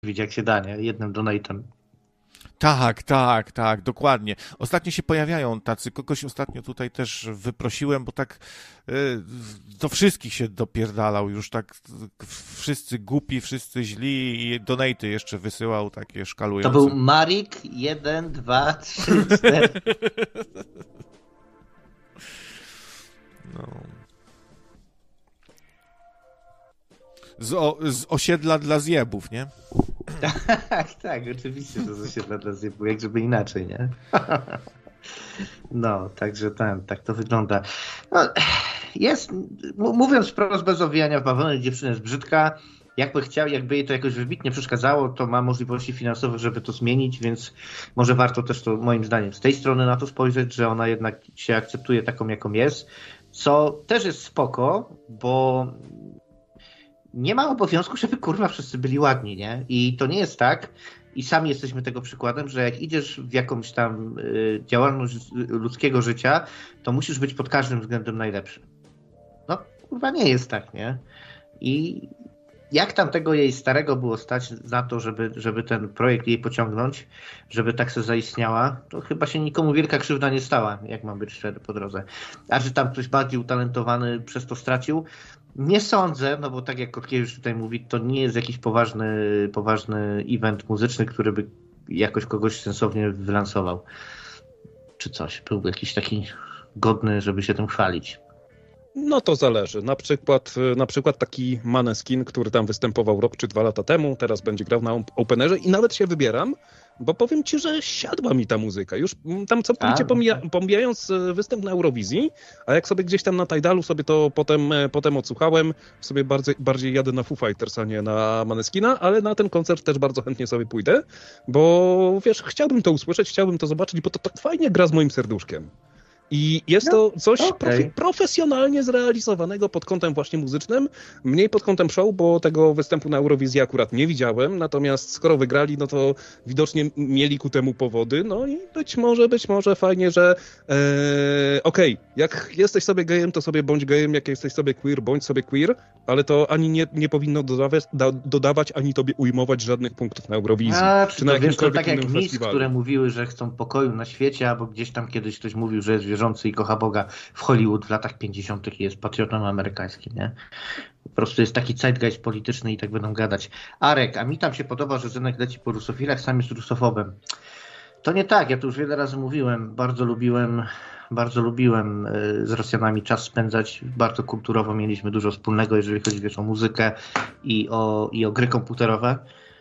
jak się da, nie? Jednym donatem. Tak, dokładnie. Ostatnio się pojawiają tacy, kogoś ostatnio tutaj też wyprosiłem, bo tak do wszystkich się dopierdalał już tak wszyscy głupi, wszyscy źli i donaty jeszcze wysyłał takie szkalujące. To był Marik 1, 2, 3, 4. No. Z osiedla dla zjebów, nie? Tak, oczywiście, że z osiedla dla zjebów, jak żeby inaczej, nie? No, także tak to wygląda. No, mówiąc wprost bez owijania w bawełnę, dziewczyna jest brzydka. Jakby jej to jakoś wybitnie przeszkadzało, to ma możliwości finansowe, żeby to zmienić, więc może warto też to moim zdaniem z tej strony na to spojrzeć, że ona jednak się akceptuje taką, jaką jest, co też jest spoko, bo nie ma obowiązku, żeby kurwa wszyscy byli ładni, nie? I to nie jest tak, i sami jesteśmy tego przykładem, że jak idziesz w jakąś tam działalność ludzkiego życia, to musisz być pod każdym względem najlepszy. No kurwa nie jest tak, nie? I jak tam tego jej starego było stać na to, żeby ten projekt jej pociągnąć, żeby tak sobie zaistniała, to chyba się nikomu wielka krzywda nie stała, jak mam być szczery po drodze. A że tam ktoś bardziej utalentowany przez to stracił, nie sądzę, no bo tak jak Kotkiewicz tutaj mówi, to nie jest jakiś poważny event muzyczny, który by jakoś kogoś sensownie wylansował. Czy coś. Byłby jakiś taki godny, żeby się tym chwalić. No to zależy. Na przykład taki Maneskin, który tam występował rok czy 2 lata temu, teraz będzie grał na Openerze i nawet się wybieram, bo powiem ci, że siadła mi ta muzyka. Już tam całkowicie pomijając występ na Eurowizji, a jak sobie gdzieś tam na Tidalu sobie to potem odsłuchałem, sobie bardziej jadę na Foo Fighters, a nie na Maneskina, ale na ten koncert też bardzo chętnie sobie pójdę, bo wiesz, chciałbym to usłyszeć, chciałbym to zobaczyć, bo to tak fajnie gra z moim serduszkiem. I jest to coś profesjonalnie zrealizowanego pod kątem właśnie muzycznym, mniej pod kątem show, bo tego występu na Eurowizji akurat nie widziałem, natomiast skoro wygrali, no to widocznie mieli ku temu powody, no i być może fajnie, że okej, jak jesteś sobie gejem, to sobie bądź gejem, jak jesteś sobie queer, bądź sobie queer, ale to ani nie powinno dodawać, ani tobie ujmować żadnych punktów na Eurowizji. Czy na jakimkolwiek innym festiwalu. Miss, które mówiły, że chcą pokoju na świecie, albo gdzieś tam kiedyś ktoś mówił, że jest wierzący i kocha Boga w Hollywood w latach 50. i jest patriotą amerykańskim, nie? Po prostu jest taki zeitgeist polityczny i tak będą gadać. Arek, a mi tam się podoba, że Zenek leci po rusofilach, sam jest rusofobem. To nie tak, ja to już wiele razy mówiłem, bardzo lubiłem z Rosjanami czas spędzać, bardzo kulturowo mieliśmy dużo wspólnego, jeżeli chodzi wiesz, o muzykę i o gry komputerowe.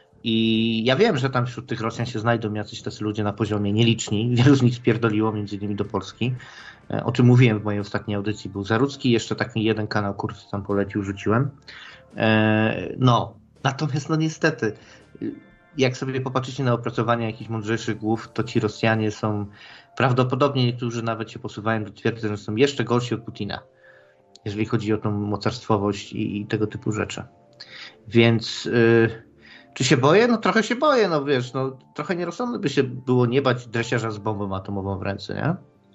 I ja wiem, że tam wśród tych Rosjan się znajdą jacyś tacy ludzie na poziomie nieliczni. Wielu z nich spierdoliło, między innymi do Polski. O czym mówiłem w mojej ostatniej audycji. Był Zarudzki, jeszcze taki jeden kanał kurs tam polecił, rzuciłem. No, natomiast no niestety, jak sobie popatrzycie na opracowania jakichś mądrzejszych głów, to ci Rosjanie są prawdopodobnie, niektórzy nawet się posuwają do twierdzenia, że są jeszcze gorsi od Putina, jeżeli chodzi o tą mocarstwowość i tego typu rzeczy. Więc czy się boję? No trochę się boję, no wiesz, no trochę nierozsądne by się było nie bać dresiarza z bombą atomową w ręce, nie?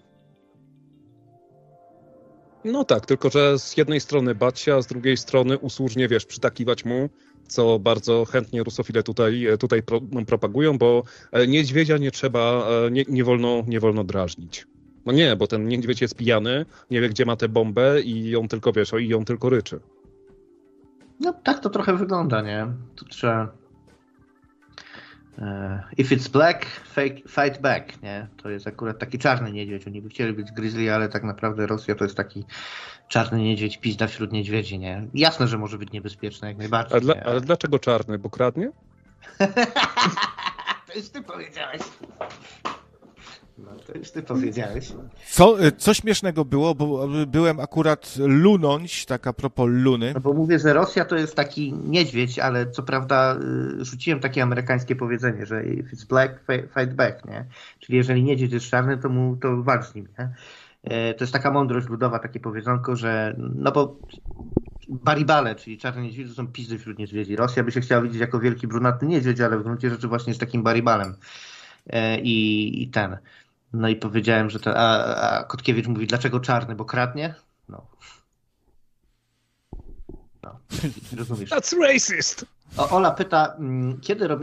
No tak, tylko że z jednej strony bać się, a z drugiej strony usłużnie, wiesz, przytakiwać mu, co bardzo chętnie rusofile tutaj propagują, bo niedźwiedzia nie trzeba, nie wolno drażnić. No nie, bo ten niedźwiedź jest pijany, nie wie, gdzie ma tę bombę i on tylko, wiesz, i on tylko ryczy. No tak to trochę wygląda, nie? Tu trzeba if it's black, fight back, nie? To jest akurat taki czarny niedźwiedź. Oni by chcieli być grizzly, ale tak naprawdę Rosja to jest taki czarny niedźwiedź, pizda wśród niedźwiedzi, nie? Jasne, że może być niebezpieczne, jak najbardziej. Ale dlaczego czarny? Bo kradnie? To już ty powiedziałeś. No to już ty powiedziałeś. Co śmiesznego było, bo byłem akurat lunąć, tak a propos luny. No bo mówię, że Rosja to jest taki niedźwiedź, ale co prawda rzuciłem takie amerykańskie powiedzenie, że if it's black, fight back, nie? Czyli jeżeli niedźwiedź jest czarny, to walcz z nim, nie? To jest taka mądrość ludowa, takie powiedzonko, że no bo baribale, czyli czarne niedźwiedzie, to są pizdy wśród niedźwiedzi. Rosja by się chciała widzieć jako wielki brunatny niedźwiedź, ale w gruncie rzeczy właśnie jest takim baribalem. I ten. No i powiedziałem, że a Kotkiewicz mówi, dlaczego czarny, bo kradnie? No. Rozumiesz. That's racist! Ola pyta, kiedy robi